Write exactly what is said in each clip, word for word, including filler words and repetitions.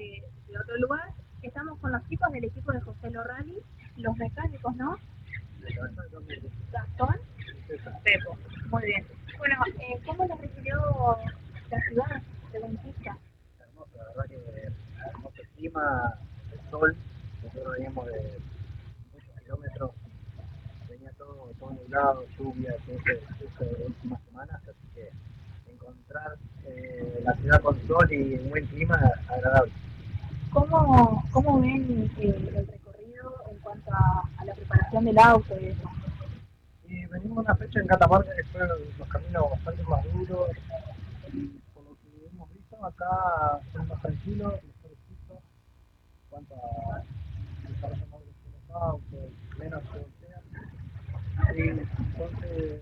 de, de otro lugar. Estamos con los chicos del equipo de José Lorrali, los mecánicos, ¿no? Gastón, Pepo. Muy bien. Bueno, eh, ¿cómo les recibió la ciudad de Buenavista? Hermoso, la verdad que hermoso el clima, el sol. Nosotros veníamos de muchos kilómetros, venía todo, todo nublado, lluvia, entonces justo de últimas semanas, así que encontrar eh, la ciudad con sol y un buen clima agradable. ¿Cómo, cómo ven eh, el recorrido en cuanto a, a la preparación del auto y eso? Y venimos a una fecha en Catamarca que fueron los caminos bastante más duros y por lo que hemos visto acá son más tranquilos, mejor equipo, en cuanto a desarrollo más de los autos, menos se voltean. Y entonces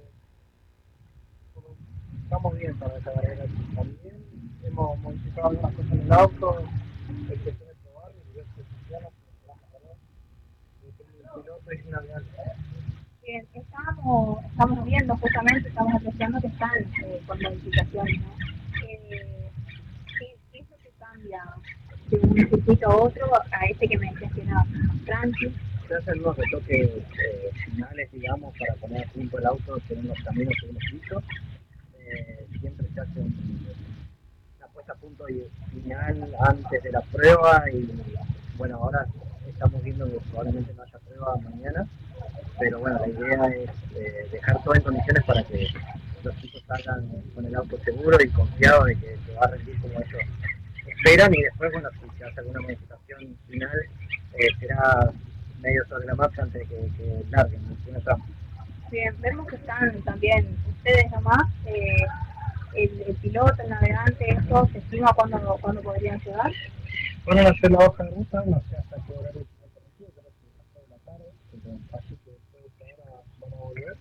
estamos bien para esta carrera. También hemos modificado algunas cosas en el auto, hay que hacer probar y ver si funciona, si vamos a ver. Depende del piloto y finalmente. Bien, estamos, estamos viendo justamente, estamos apreciando que están eh, con modificaciones, ¿no? Eh, ¿qué, ¿Qué es lo que cambia de un circuito a otro, a este que me decías que era más tranqui? Se hacen unos retoques eh, finales, digamos, para poner a punto el auto según los caminos que hemos visto. Eh, siempre se hace un, una puesta a punto final antes de la prueba y bueno, ahora estamos viendo que probablemente no haya prueba mañana, pero bueno, la idea es eh, dejar todo en condiciones para que los chicos salgan con el auto seguro y confiado de que, que va a rendir como ellos esperan y después, bueno, si se hace alguna modificación final, eh, será medio sobre la marcha antes de que, que larguen, ¿no? Tramo. Bien, vemos que están también ustedes nomás, eh, el, el piloto, el navegante, esto, ¿se estima cuándo, cuándo podrían llegar? Van a hacer la hoja de ruta, no sé hasta qué horario tienen permitido, creo que a las seis de la tarde, así que después de esta hora van a volver.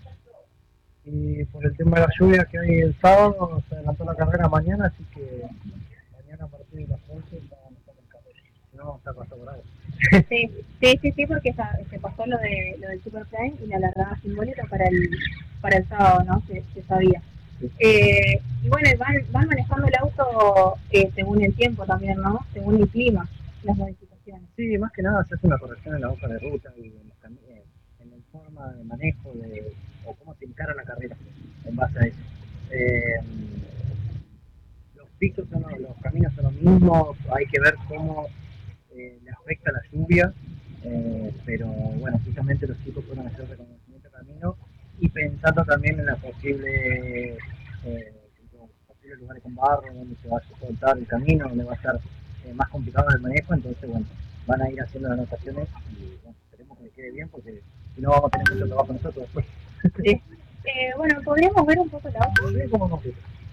Y por el tema de la lluvia que hay el sábado, se adelantó la carrera mañana, así que mañana a partir de las once van a estar en carrera. Si no, está pasado por ahí. Sí, sí, sí, sí, porque se pasó lo de lo del Superplane y la largada simbólica para el para el sábado, ¿no? Se, se sabía. Sí. Eh, y bueno, van, van manejando el auto eh, según el tiempo también, ¿no? Según el clima, las modificaciones. Sí, más que nada se hace una corrección en la hoja de ruta y en, los en, en la forma de manejo de, o cómo se encara la carrera en base a eso. Eh, los pisos son los, los caminos son los mismos, hay que ver cómo eh, le afecta la lluvia, eh, pero bueno, justamente los chicos fueron a hacer reconocimiento de camino y pensando también en la posible eh, posibles lugares con barro donde se va a soltar el camino, donde va a estar eh, más complicado el manejo, entonces bueno, van a ir haciendo las anotaciones y bueno, esperemos que quede bien porque si no vamos a tener mucho trabajo nosotros después. Sí. Eh, bueno, podríamos ver un poco el auto. Sí, cómo no.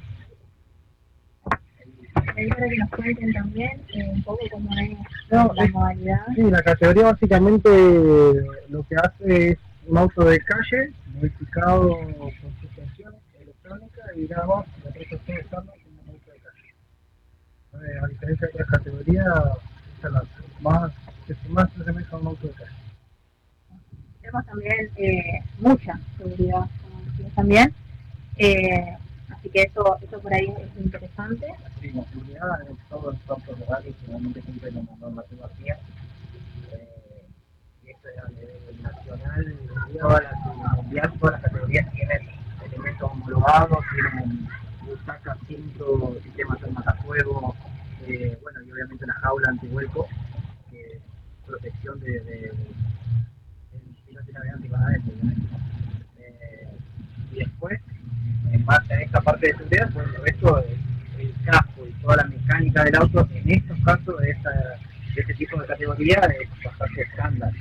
Ahí para que nos cuenten también eh, un poco cómo es no, la modalidad. Sí, la categoría básicamente lo que hace es un auto de calle modificado con suspensión electrónica y nada más, el resto todo estándar como un auto de calle. Eh, a diferencia de otras categorías, esta es la más, que más se asemeja a un auto de calle. Tenemos también eh, mucha seguridad, como decías también. Eh, Así que eso, eso por ahí es interesante. Sí, la seguridad en todos los autos de rally que realmente cumplen la normativa F I A. Eh, y esto es a nivel nacional, todas las mundial, todas las categorías tienen elementos homologados, tienen butacas, cinto, sistemas de matafuego, eh, bueno, y obviamente la jaula antivuelco, que es protección de, de, de, del piloto navegante para adentro. Eh, y después, en base a esta parte de seguridad, pues el resto, el, el casco y toda la mecánica del auto, en estos casos, de, esta, de este tipo de categoría, es bastante estándar.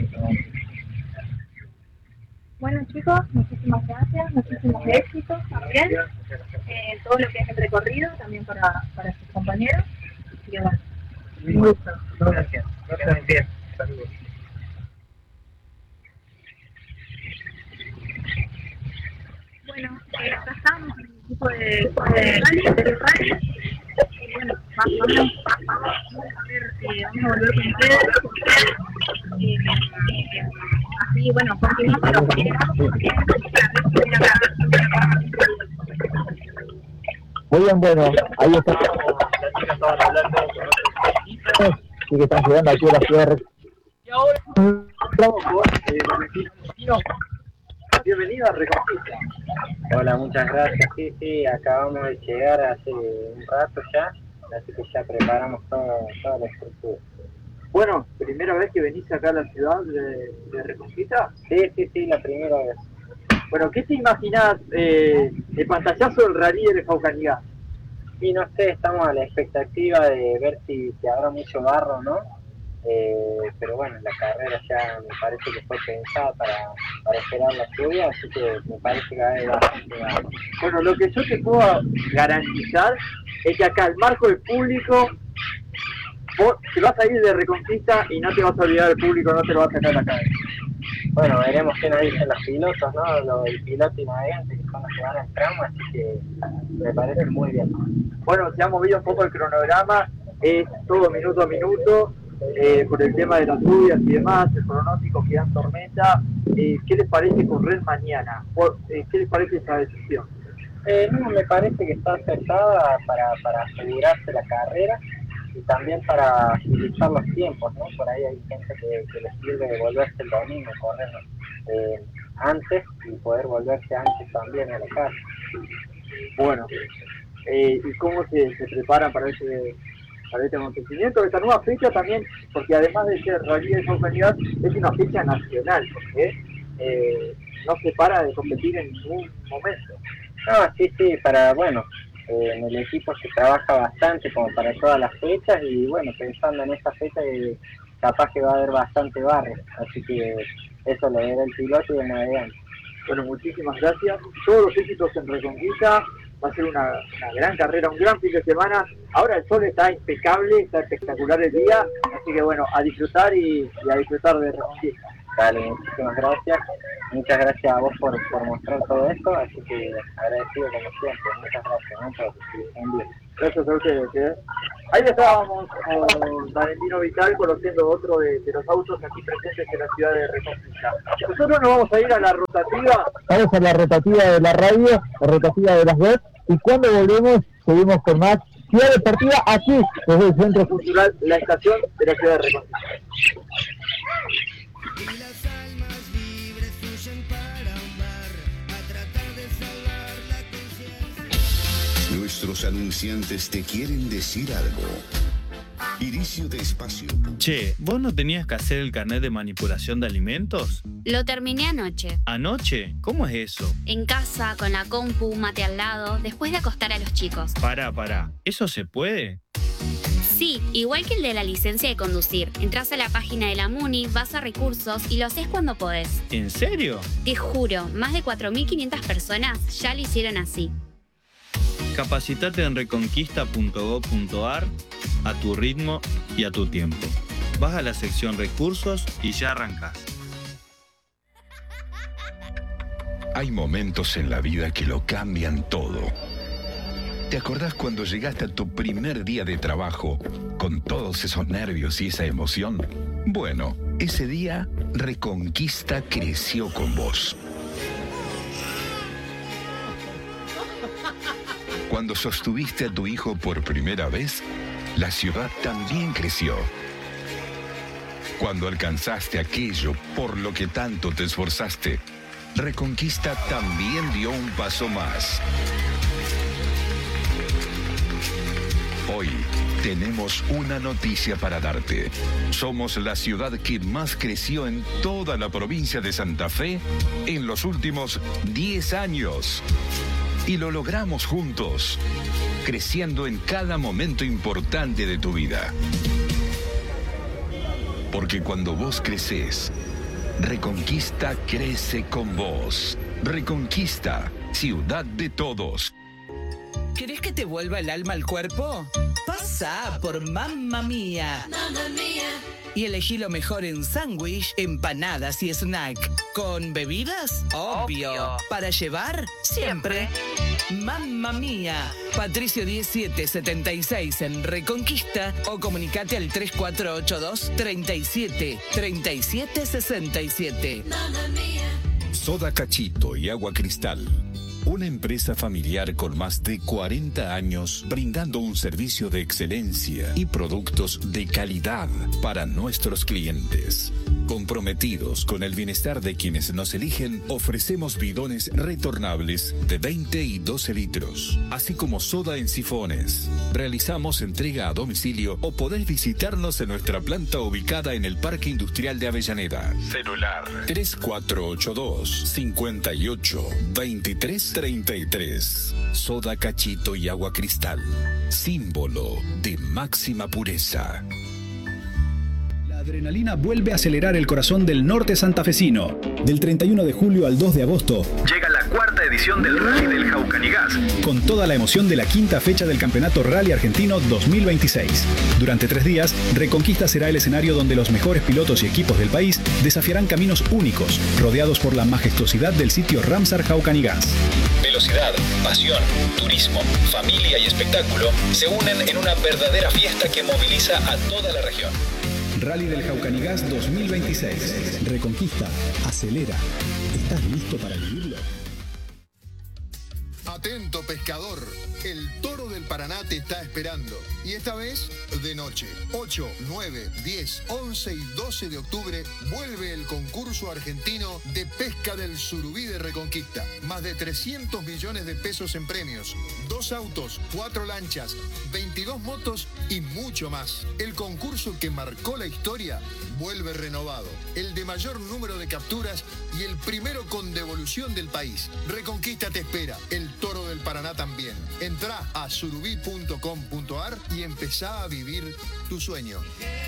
Bueno chicos, muchísimas gracias, muchísimos éxitos también, eh, todo lo que es el recorrido, también para, para sus compañeros. Así que bueno, un gusto. Gracias, gracias, bien, saludos. Bueno, eh, acá estamos en el equipo de, de rally, de rally. Y bueno, vamos, vamos, vamos a ver, eh, vamos a volver con ustedes. Eh, eh, así, bueno, continuamos lo que queramos. Muy bien, bueno, ahí estamos, las chicas estaban hablando con otros y que están llegando aquí a la ciudad de Reconquista. Y ahora estamos con eh, Valentino. Bienvenido a Reconquista. Hola, muchas gracias. Sí, sí, acabamos de llegar hace un rato ya, así que ya preparamos todo, toda la estructura. Bueno, ¿primera vez que venís acá a la ciudad de, de Reconquista? Sí, sí, sí, la primera vez. Bueno, ¿qué te imaginás eh, el pantallazo del rally de Faucanigá? Y no sé, estamos a la expectativa de ver si, si habrá mucho barro, ¿no? Eh, pero bueno, la carrera ya me parece que fue pensada para, para esperar la lluvia, así que me parece que va a haber bastante barro. Bueno, lo que yo te puedo garantizar es que acá el marco del público, vos te vas a ir de Reconquista y no te vas a olvidar del público, no te lo vas a sacar la cabeza. Bueno, veremos qué nos dicen los pilotos, ¿no? Los, el piloto y navegante, que son los que van al tramo, así que me parece muy bien. Bueno, se ha movido un poco el cronograma, es todo minuto a minuto, eh, por el tema de las lluvias y demás, el pronóstico que dan tormenta. Eh, ¿Qué les parece correr mañana? Por, eh, ¿Qué les parece esa decisión? Eh, no, me parece que está acertada para, para asegurarse la carrera y también para agilizar los tiempos, ¿no? Por ahí hay gente que, que les sirve de volverse el domingo, correr eh, antes y poder volverse antes también a la casa. Bueno, eh, ¿y cómo se, se preparan para ese, para este acontecimiento? Esta nueva fecha también, porque además de ser Rally de Faucanigá, es una fecha nacional, porque eh, no se para de competir en ningún momento. No, sí, sí, para, bueno, eh, en el equipo se trabaja bastante como para todas las fechas y bueno, pensando en esta fecha eh, capaz que va a haber bastante barro, así que eso lo verá el piloto y el navegante. Bueno, muchísimas gracias, todos los éxitos en Reconquista, va a ser una, una gran carrera, un gran fin de semana. Ahora el sol está impecable, está espectacular el día, así que bueno, a disfrutar y, y a disfrutar de Reconquista. Dale, muchísimas gracias. Muchas gracias a vos por, por mostrar todo esto, así que agradecido como siempre. Muchas gracias, muchas gracias. Gracias a ustedes. ¿eh? Ahí estábamos con Valentino Vital conociendo otro de, de los autos aquí presentes en la ciudad de Reconquista. Nosotros nos vamos a ir a la rotativa. Vamos a la rotativa de la radio, la rotativa de las dos, y cuando volvemos seguimos con más Ciudad Deportiva aquí desde el Centro Cultural La Estación de la ciudad de Reconquista. Y las almas libres fluyen para un bar a tratar de salvar la conciencia. Nuestros anunciantes te quieren decir algo. Inicio de espacio. Che, ¿vos no tenías que hacer el carnet de manipulación de alimentos? Lo terminé anoche. ¿Anoche? ¿Cómo es eso? En casa, con la compu, mate al lado, después de acostar a los chicos. Pará, pará. ¿Eso se puede? Sí, igual que el de la licencia de conducir. Entrás a la página de la MUNI, vas a recursos y lo haces cuando podés. ¿En serio? Te juro, más de cuatro mil quinientas personas ya lo hicieron así. Capacitate en reconquista punto gob punto ar a tu ritmo y a tu tiempo. Vas a la sección recursos y ya arrancás. Hay momentos en la vida que lo cambian todo. ¿Te acordás cuando llegaste a tu primer día de trabajo con todos esos nervios y esa emoción? Bueno, ese día Reconquista creció con vos. Cuando sostuviste a tu hijo por primera vez, la ciudad también creció. Cuando alcanzaste aquello por lo que tanto te esforzaste, Reconquista también dio un paso más. Hoy tenemos una noticia para darte. Somos la ciudad que más creció en toda la provincia de Santa Fe en los últimos diez años. Y lo logramos juntos, creciendo en cada momento importante de tu vida. Porque cuando vos creces, Reconquista crece con vos. Reconquista, ciudad de todos. ¿Querés que te vuelva el alma al cuerpo? Pasa por Mamma Mía. Mamma Mía. Y elegí lo mejor en sándwich, empanadas y snack. ¿Con bebidas? Obvio. Obvio. ¿Para llevar? Siempre. Mamma Mía. Patricio diecisiete setenta y seis en Reconquista o comunicate al tres cuatro ocho dos, treinta y siete, treinta y siete, sesenta y siete. Mamma Mía. Soda Cachito y agua Cristal. Una empresa familiar con más de cuarenta años brindando un servicio de excelencia y productos de calidad para nuestros clientes. Comprometidos con el bienestar de quienes nos eligen, ofrecemos bidones retornables de veinte y doce litros, así como soda en sifones. Realizamos entrega a domicilio o podés visitarnos en nuestra planta ubicada en el Parque Industrial de Avellaneda. Celular tres cuatro ocho dos, cinco ocho, dos tres tres tres. Soda Cachito y agua cristal. Símbolo de máxima pureza. La adrenalina vuelve a acelerar el corazón del norte santafesino. Del treinta y uno de julio al dos de agosto llega la cuarta edición del Rally del Jaucanigas, con toda la emoción de la quinta fecha del Campeonato Rally Argentino dos mil veintiséis. Durante tres días, Reconquista será el escenario donde los mejores pilotos y equipos del país desafiarán caminos únicos, rodeados por la majestuosidad del sitio Ramsar Jaucanigas. Velocidad, pasión, turismo, familia y espectáculo se unen en una verdadera fiesta que moviliza a toda la región. Rally del Jaucanigas dos mil veintiséis. Reconquista, acelera. ¿Estás listo para vivirlo? Atento, pescador. El Toro del Paraná te está esperando. Y esta vez de noche. ocho, nueve, diez, once y doce de octubre vuelve el concurso argentino de pesca del surubí de Reconquista. Más de trescientos millones de pesos en premios. Dos autos, cuatro lanchas, veintidós motos y mucho más. El concurso que marcó la historia vuelve renovado. El de mayor número de capturas y el primero con devolución del país. Reconquista te espera. El Toro del Paraná también. Entrá a surubí punto com punto ar y empezá a vivir tu sueño.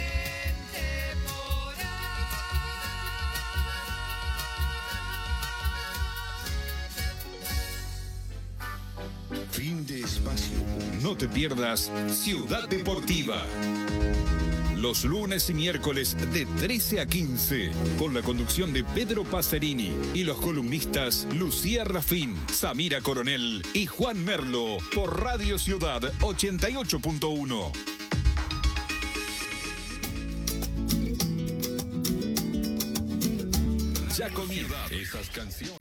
Fin de espacio. No te pierdas Ciudad Deportiva. Los lunes y miércoles de trece a quince, con la conducción de Pedro Pacerini y los columnistas Lucía Rafín, Samira Coronel y Juan Merlo, por Radio Ciudad ochenta y ocho punto uno. Ya comienza esas canciones.